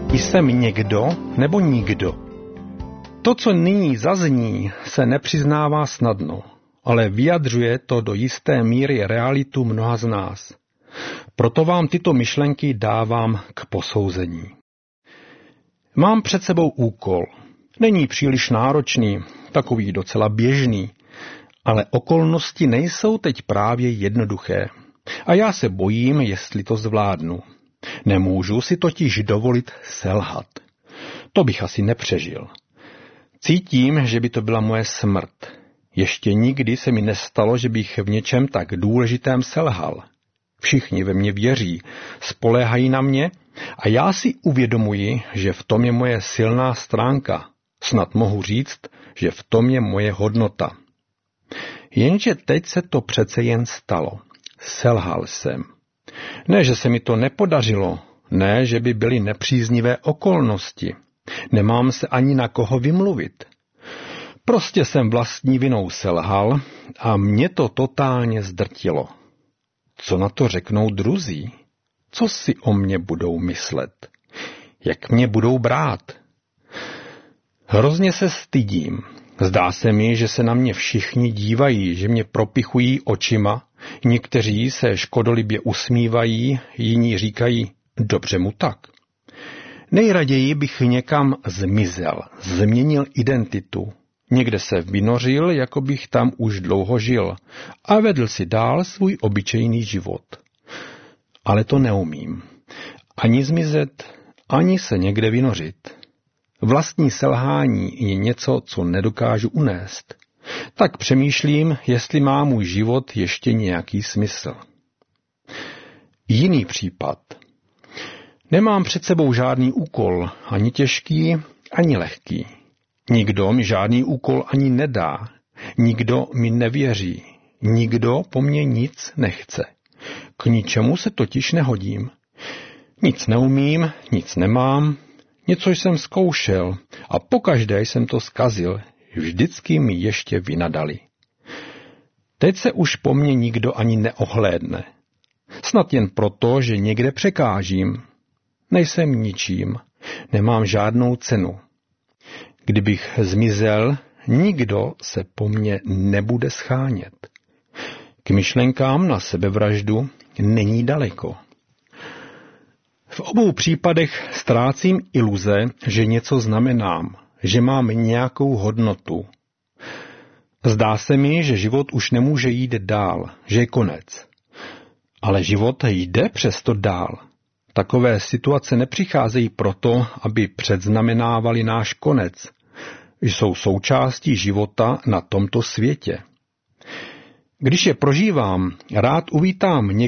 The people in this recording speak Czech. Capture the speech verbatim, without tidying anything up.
Jsem někdo nebo nikdo? To, co nyní zazní, se nepřiznává snadno, ale vyjadřuje to do jisté míry realitu mnoha z nás. Proto vám tyto myšlenky dávám k posouzení. Mám před sebou úkol. Není příliš náročný, takový docela běžný, ale okolnosti nejsou teď právě jednoduché. A já se bojím, jestli to zvládnu. Nemůžu si totiž dovolit selhat. To bych asi nepřežil. Cítím, že by to byla moje smrt. Ještě nikdy se mi nestalo, že bych v něčem tak důležitém selhal. Všichni ve mně věří, spoléhají na mě a já si uvědomuji, že v tom je moje silná stránka. Snad mohu říct, že v tom je moje hodnota. Jenže teď se to přece jen stalo. Selhal jsem. Ne, že se mi to nepodařilo, ne, že by byly nepříznivé okolnosti. Nemám se ani na koho vymluvit. Prostě jsem vlastní vinou selhal a mě to totálně zdrtilo. Co na to řeknou druzí? Co si o mě budou myslet? Jak mě budou brát? Hrozně se stydím. Zdá se mi, že se na mě všichni dívají, že mě propichují očima. Někteří se škodolibě usmívají, jiní říkají, dobře mu tak. Nejraději bych někam zmizel, změnil identitu. Někde se vynořil, jako bych tam už dlouho žil a vedl si dál svůj obyčejný život. Ale to neumím. Ani zmizet, ani se někde vynořit. Vlastní selhání je něco, co nedokážu unést. Tak přemýšlím, jestli má můj život ještě nějaký smysl. Jiný případ. Nemám před sebou žádný úkol, ani těžký, ani lehký. Nikdo mi žádný úkol ani nedá. Nikdo mi nevěří. Nikdo po mně nic nechce. K ničemu se totiž nehodím. Nic neumím, nic nemám, něco jsem zkoušel a pokaždé jsem to zkazil. Vždycky mi ještě vynadali. Teď se už po mně nikdo ani neohlédne. Snad jen proto, že někde překážím. Nejsem ničím, nemám žádnou cenu. Kdybych zmizel, nikdo se po mně nebude schánět. K myšlenkám na sebevraždu není daleko. V obou případech ztrácím iluze, že něco znamenám, že mám nějakou hodnotu. Zdá se mi, že život už nemůže jít dál, že je konec. Ale život jde přesto dál. Takové situace nepřicházejí proto, aby předznamenávali náš konec. Jsou součástí života na tomto světě. Když je prožívám, rád uvítám někoho,